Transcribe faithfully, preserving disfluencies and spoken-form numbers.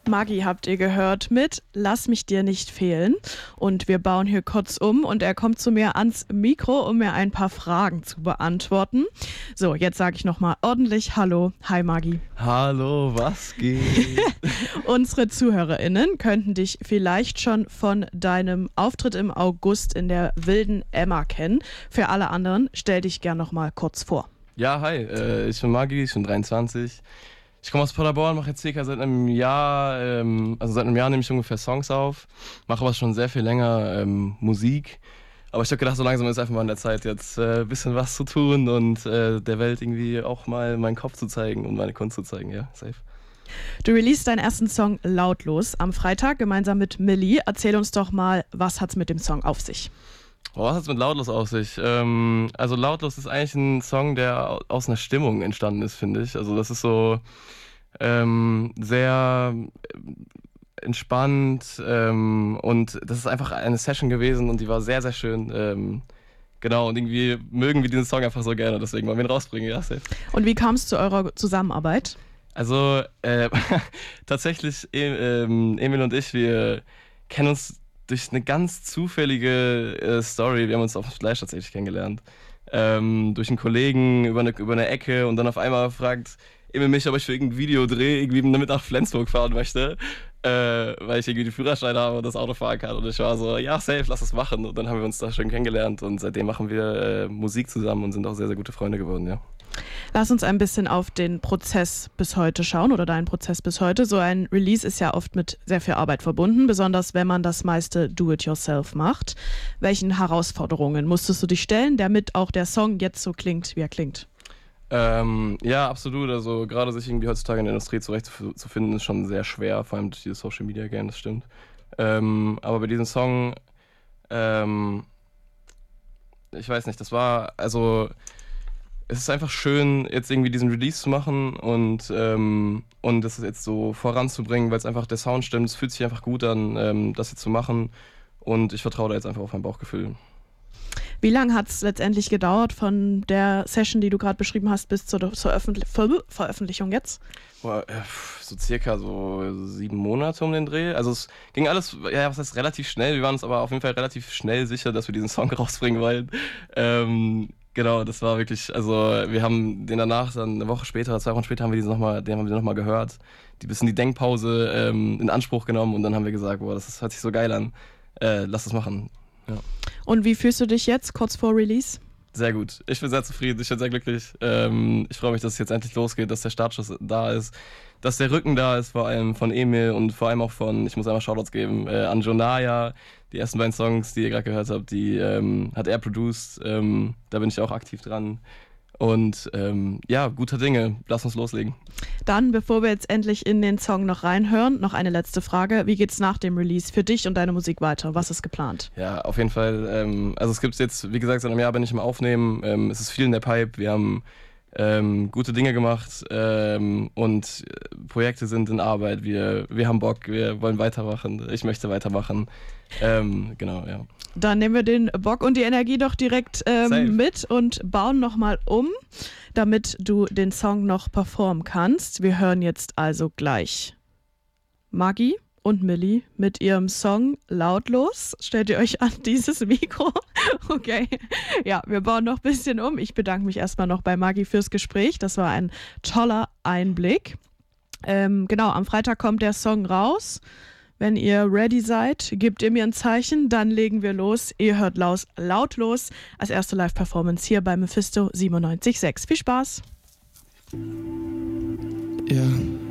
Maggie habt ihr gehört mit Lass mich dir nicht fehlen. Und wir bauen hier kurz um und er kommt zu mir ans Mikro, um mir ein paar Fragen zu beantworten. So, jetzt sage ich nochmal ordentlich Hallo. Hi Maggie. Hallo, was geht? Unsere ZuhörerInnen könnten dich vielleicht schon von deinem Auftritt im August in der Wilden Emma kennen. Für alle anderen, stell dich gern nochmal kurz vor. Ja, hi, äh, ich bin Maggie, ich bin dreiundzwanzig. Ich komme aus Paderborn, mache jetzt circa seit einem Jahr, ähm, also seit einem Jahr nehme ich ungefähr Songs auf, mache aber schon sehr viel länger ähm, Musik. Aber ich habe gedacht, so langsam ist einfach mal in der Zeit, jetzt ein äh, bisschen was zu tun und äh, der Welt irgendwie auch mal meinen Kopf zu zeigen und meine Kunst zu zeigen, ja, safe. Du released deinen ersten Song Lautlos am Freitag gemeinsam mit Milli. Erzähl uns doch mal, was hat's mit dem Song auf sich? Oh, was hat's mit Lautlos auf sich? Ähm, also Lautlos ist eigentlich ein Song, der aus einer Stimmung entstanden ist, finde ich. Also das ist so ähm, sehr entspannt ähm, und das ist einfach eine Session gewesen und die war sehr, sehr schön. Ähm, genau, und irgendwie mögen wir diesen Song einfach so gerne, deswegen wollen wir ihn rausbringen. Ja, safe. Und wie kam es zu eurer Zusammenarbeit? Also äh, tatsächlich, ähm, Emil und ich, wir kennen uns durch eine ganz zufällige äh, Story. Wir haben uns auf dem Fleisch tatsächlich kennengelernt. Ähm, durch einen Kollegen über eine, über eine Ecke und dann auf einmal fragt Emil mich, ob ich für irgendein Video drehe, irgendwie damit nach Flensburg fahren möchte, äh, weil ich irgendwie den Führerschein habe und das Auto fahren kann. Und ich war so, ja, safe, lass es machen. Und dann haben wir uns da schön kennengelernt und seitdem machen wir äh, Musik zusammen und sind auch sehr, sehr gute Freunde geworden, ja. Lass uns ein bisschen auf den Prozess bis heute schauen oder deinen Prozess bis heute. So ein Release ist ja oft mit sehr viel Arbeit verbunden, besonders wenn man das meiste Do-it-yourself macht. Welchen Herausforderungen musstest du dich stellen, damit auch der Song jetzt so klingt, wie er klingt? Ähm, ja, absolut. Also gerade sich irgendwie heutzutage in der Industrie zurechtzufinden, ist schon sehr schwer, vor allem durch dieses Social Media Game, das stimmt. Ähm, aber bei diesem Song, ähm, ich weiß nicht, das war, also es ist einfach schön, jetzt irgendwie diesen Release zu machen und, ähm, und das jetzt so voranzubringen, weil es einfach der Sound stimmt. Es fühlt sich einfach gut an, ähm, das jetzt zu machen und ich vertraue da jetzt einfach auf mein Bauchgefühl. Wie lange hat es letztendlich gedauert von der Session, die du gerade beschrieben hast, bis zur, zur Öffentlich- Ver- Veröffentlichung jetzt? Boah, äh, so circa so sieben Monate um den Dreh. Also es ging alles, ja, was heißt relativ schnell. Wir waren uns aber auf jeden Fall relativ schnell sicher, dass wir diesen Song rausbringen wollen. Ähm, Genau, das war wirklich, also wir haben den danach, dann eine Woche später, zwei Wochen später haben wir diesen noch mal, den haben wir nochmal gehört, die bisschen die Denkpause ähm, in Anspruch genommen und dann haben wir gesagt, boah, das, das hört sich so geil an, äh, lass das machen. Ja. Und wie fühlst du dich jetzt, kurz vor Release? Sehr gut, ich bin sehr zufrieden, ich bin sehr glücklich. Ähm, ich freue mich, dass es jetzt endlich losgeht, dass der Startschuss da ist, dass der Rücken da ist, vor allem von Emil und vor allem auch von, ich muss einmal Shoutouts geben, äh, an Jonaya. Die ersten beiden Songs, die ihr gerade gehört habt, die ähm, hat er produced. Ähm, da bin ich auch aktiv dran. Und ähm, ja, guter Dinge. Lass uns loslegen. Dann, bevor wir jetzt endlich in den Song noch reinhören, noch eine letzte Frage. Wie geht's nach dem Release für dich und deine Musik weiter? Was ist geplant? Ja, auf jeden Fall. Ähm, also es gibt jetzt, wie gesagt, seit einem Jahr bin ich im Aufnehmen. Ähm, es ist viel in der Pipe. Wir haben ähm, gute Dinge gemacht ähm, und Projekte sind in Arbeit. Wir, wir haben Bock, wir wollen weitermachen. Ich möchte weitermachen. Ähm, genau, ja. Dann nehmen wir den Bock und die Energie doch direkt ähm, mit und bauen nochmal um, damit du den Song noch performen kannst. Wir hören jetzt also gleich Maggie und Milli mit ihrem Song Lautlos. Stellt ihr euch an dieses Mikro? Okay. Ja, wir bauen noch ein bisschen um. Ich bedanke mich erstmal noch bei Maggie fürs Gespräch. Das war ein toller Einblick. Ähm, genau, am Freitag kommt der Song raus. Wenn ihr ready seid, gebt ihr mir ein Zeichen, dann legen wir los. Ihr hört laus, Lautlos als erste Live-Performance hier bei Mephisto siebenundneunzig Komma sechs. Viel Spaß! Ja.